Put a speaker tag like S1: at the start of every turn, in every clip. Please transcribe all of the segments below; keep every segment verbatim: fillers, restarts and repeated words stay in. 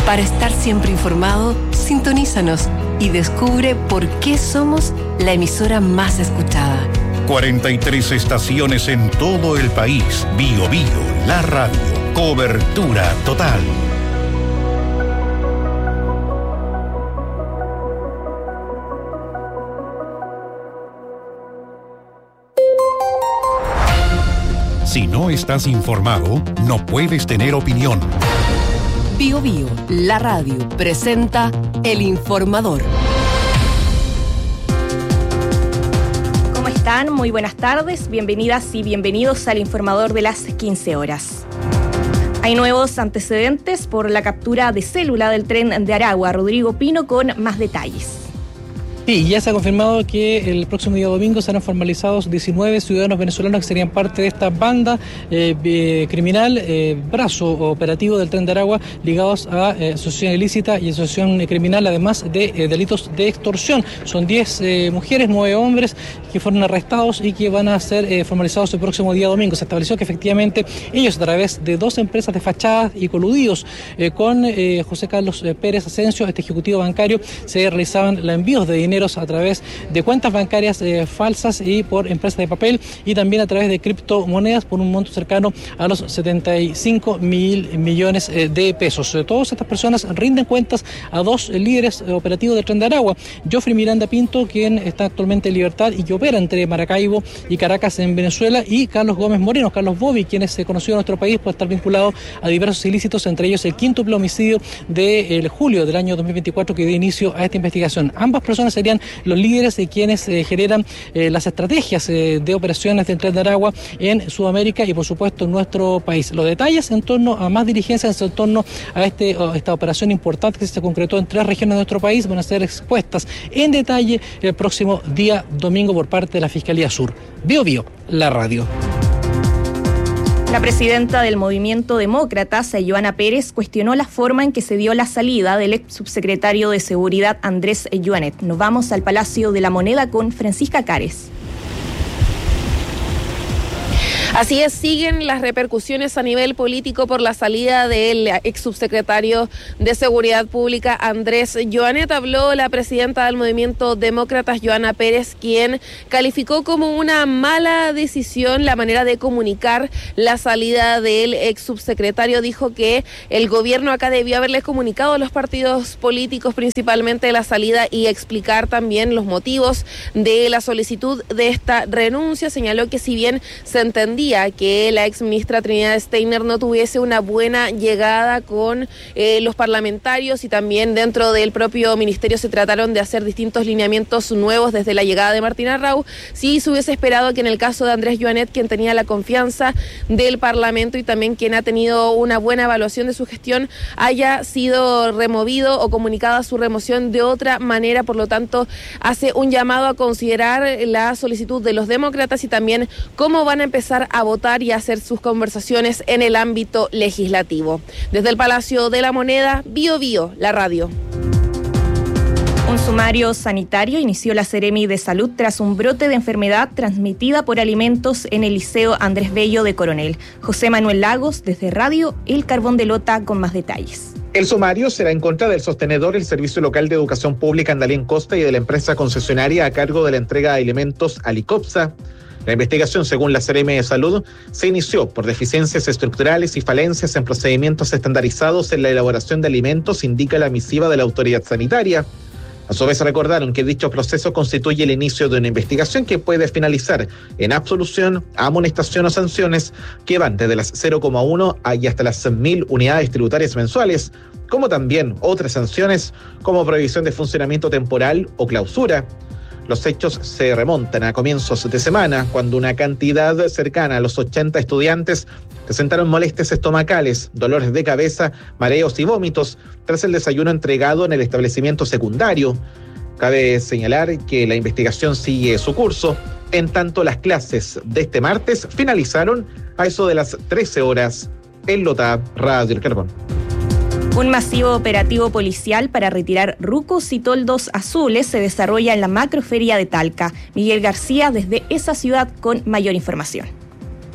S1: Para estar siempre informado, sintonízanos y descubre por qué somos la emisora más escuchada.
S2: cuarenta y tres estaciones en todo el país. Bio Bio, la radio. Cobertura total. Si no estás informado, no puedes tener opinión.
S1: Bio Bio, la radio, presenta El Informador.
S3: ¿Cómo están? Muy buenas tardes, bienvenidas y bienvenidos al Informador de las quince horas. Hay nuevos antecedentes por la captura de célula del tren de Aragua. Rodrigo Pino con más detalles.
S4: Sí, ya se ha confirmado que el próximo día domingo serán formalizados diecinueve ciudadanos venezolanos que serían parte de esta banda eh, eh, criminal, eh, brazo operativo del Tren de Aragua, ligados a eh, asociación ilícita y asociación eh, criminal, además de eh, delitos de extorsión. Son diez eh, mujeres, nueve hombres que fueron arrestados y que van a ser eh, formalizados el próximo día domingo. Se estableció que efectivamente ellos, a través de dos empresas de fachadas y coludidos eh, con eh, José Carlos eh, Pérez Asensio, este ejecutivo bancario, se realizaban los envíos de dinero a través de cuentas bancarias eh, falsas y por empresas de papel, y también a través de criptomonedas por un monto cercano a los setenta y cinco mil millones eh, de pesos. Eh, todas estas personas rinden cuentas a dos eh, líderes eh, operativos del Tren de Aragua: Joffrey Miranda Pinto, quien está actualmente en libertad y que opera entre Maracaibo y Caracas en Venezuela, y Carlos Gómez Moreno, Carlos Bobby, quien es eh, conocido en nuestro país por estar vinculado a diversos ilícitos, entre ellos el quíntuple homicidio de eh, julio del año dos mil veinticuatro que dio inicio a esta investigación. Ambas personas serían los líderes de quienes eh, generan eh, las estrategias eh, de operaciones del Tren de Aragua en Sudamérica y por supuesto en nuestro país. Los detalles en torno a más diligencias en torno a este, a esta operación importante que se concretó en tres regiones de nuestro país van a ser expuestas en detalle el próximo día domingo por parte de la Fiscalía Sur. Bio Bio, la radio.
S3: La presidenta del Movimiento Demócratas, Ioana Pérez, cuestionó la forma en que se dio la salida del ex subsecretario de Seguridad, Andrés Joanet. Nos vamos al Palacio de la Moneda con Francisca Cares.
S5: Así es, siguen las repercusiones a nivel político por la salida del ex subsecretario de Seguridad Pública, Andrés Joanet. Habló la presidenta del Movimiento Demócratas, Ioana Pérez, quien calificó como una mala decisión la manera de comunicar la salida del ex subsecretario. Dijo que el gobierno acá debió haberle comunicado a los partidos políticos principalmente la salida y explicar también los motivos de la solicitud de esta renuncia. Señaló que si bien se entendía que la ex ministra Trinidad Steiner no tuviese una buena llegada con eh, los parlamentarios, y también dentro del propio ministerio se trataron de hacer distintos lineamientos nuevos desde la llegada de Martina Rau, sí se hubiese esperado que en el caso de Andrés Joanet, quien tenía la confianza del Parlamento y también quien ha tenido una buena evaluación de su gestión, haya sido removido o comunicada su remoción de otra manera. Por lo tanto, hace un llamado a considerar la solicitud de los demócratas y también cómo van a empezar a votar y a hacer sus conversaciones en el ámbito legislativo. Desde el Palacio de la Moneda, Bio Bio, la radio.
S3: Un sumario sanitario inició la Seremi de Salud tras un brote de enfermedad transmitida por alimentos en el Liceo Andrés Bello de Coronel. José Manuel Lagos, desde Radio El Carbón de Lota, con más detalles.
S6: El sumario será en contra del sostenedor del Servicio Local de Educación Pública Andalén Costa y de la empresa concesionaria a cargo de la entrega de alimentos Alicopsa. La investigación, según la Seremi de Salud, se inició por deficiencias estructurales y falencias en procedimientos estandarizados en la elaboración de alimentos, indica la misiva de la autoridad sanitaria. A su vez, recordaron que dicho proceso constituye el inicio de una investigación que puede finalizar en absolución, amonestación o sanciones que van desde las cero coma uno y hasta las mil unidades tributarias mensuales, como también otras sanciones como prohibición de funcionamiento temporal o clausura. Los hechos se remontan a comienzos de semana, cuando una cantidad cercana a los ochenta estudiantes presentaron molestias estomacales, dolores de cabeza, mareos y vómitos tras el desayuno entregado en el establecimiento secundario. Cabe señalar que la investigación sigue su curso, en tanto las clases de este martes finalizaron a eso de las trece horas en Lota, Radio El Carbón.
S3: Un masivo operativo policial para retirar rucos y toldos azules se desarrolla en la macroferia de Talca. Miguel García, desde esa ciudad, con mayor información.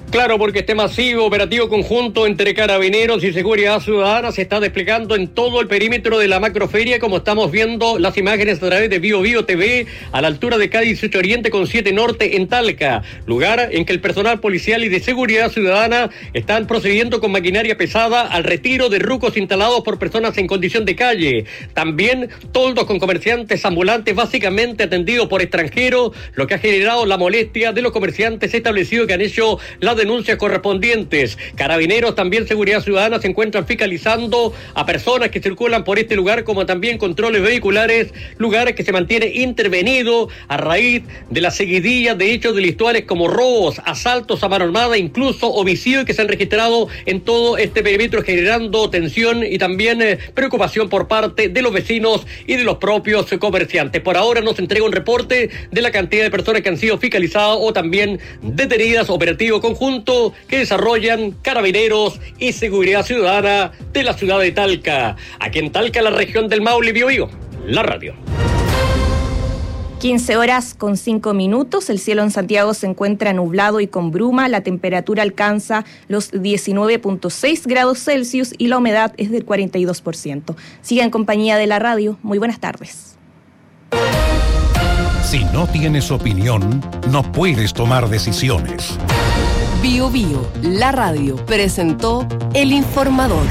S7: Claro, porque este masivo operativo conjunto entre Carabineros y Seguridad Ciudadana se está desplegando en todo el perímetro de la macroferia, como estamos viendo las imágenes a través de Bio Bio T V, a la altura de K dieciocho Oriente con siete Norte en Talca, lugar en que el personal policial y de Seguridad Ciudadana están procediendo con maquinaria pesada al retiro de rucos instalados por personas en condición de calle. También toldos con comerciantes ambulantes básicamente atendidos por extranjeros, lo que ha generado la molestia de los comerciantes establecidos que han hecho la denuncias correspondientes. Carabineros, también Seguridad Ciudadana se encuentran fiscalizando a personas que circulan por este lugar, como también controles vehiculares, lugares que se mantiene intervenido a raíz de la seguidilla de hechos delictuales como robos, asaltos a mano armada, incluso homicidios que se han registrado en todo este perímetro, generando tensión y también eh, preocupación por parte de los vecinos y de los propios comerciantes. Por ahora no se entrega un reporte de la cantidad de personas que han sido fiscalizadas o también detenidas, operativo conjunto que desarrollan Carabineros y Seguridad Ciudadana de la ciudad de Talca. Aquí en Talca, la región del Maule, Bio Bio, la radio.
S3: quince horas con cinco minutos, el cielo en Santiago se encuentra nublado y con bruma, la temperatura alcanza los diecinueve punto seis grados Celsius y la humedad es del cuarenta y dos por ciento. Siga en compañía de la radio, muy buenas tardes.
S2: Si no tienes opinión, no puedes tomar decisiones.
S1: Bio Bio, la radio, presentó El Informador.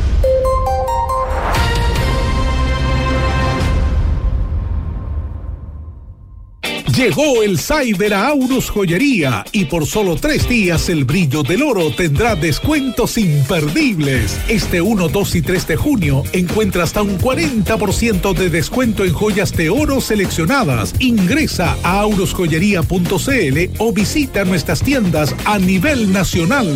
S8: Llegó el Cyber a Aurus Joyería y por solo tres días el brillo del oro tendrá descuentos imperdibles. Este uno, dos y tres de junio encuentra hasta un cuarenta por ciento de descuento en joyas de oro seleccionadas. Ingresa a aurus joyería punto c l o visita nuestras tiendas a nivel nacional.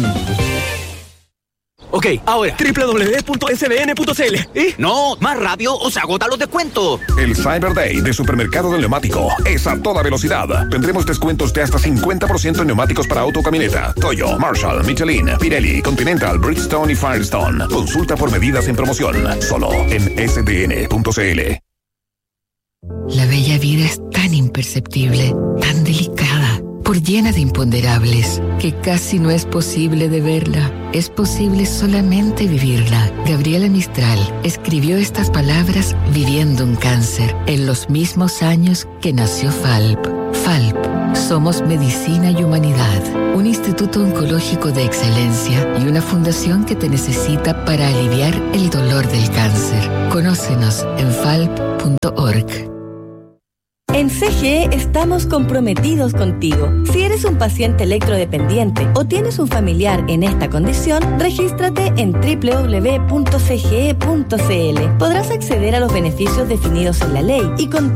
S9: Ok, ahora, doble u doble u doble u punto s b n punto c l. ¿Eh? No, más rápido o se agotan los descuentos.
S10: El Cyber Day de Supermercado del Neumático es a toda velocidad. Tendremos descuentos de hasta cincuenta por ciento en neumáticos para auto, camioneta, Toyo, Marshall, Michelin, Pirelli, Continental, Bridgestone y Firestone. Consulta por medidas en promoción. Solo en s d n punto c l.
S11: La bella vida es tan imperceptible, tan delicada, por llena de imponderables, que casi no es posible de verla. Es posible solamente vivirla. Gabriela Mistral escribió estas palabras viviendo un cáncer en los mismos años que nació F A L P. F A L P, somos medicina y humanidad, un instituto oncológico de excelencia y una fundación que te necesita para aliviar el dolor del cáncer. Conócenos en falp punto org.
S12: En C G E estamos comprometidos contigo. Si eres un paciente electrodependiente o tienes un familiar en esta condición, regístrate en doble u doble u doble u punto c g e punto c l. Podrás acceder a los beneficios definidos en la ley y contar